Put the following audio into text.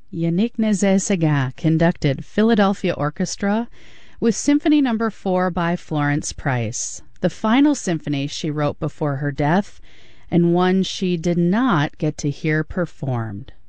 Yannick Nézet-Séguin conducted Philadelphia Orchestra with Symphony No. 4 by Florence Price, the final symphony she wrote before her death, and one she did not get to hear performed.